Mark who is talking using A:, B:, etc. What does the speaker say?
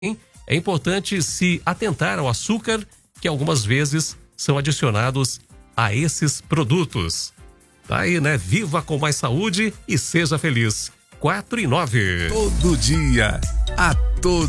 A: é importante se atentar ao açúcar que algumas vezes são adicionados a esses produtos. Tá aí, né? Viva com mais saúde e seja feliz. 4 e 9.
B: Todo dia, a todo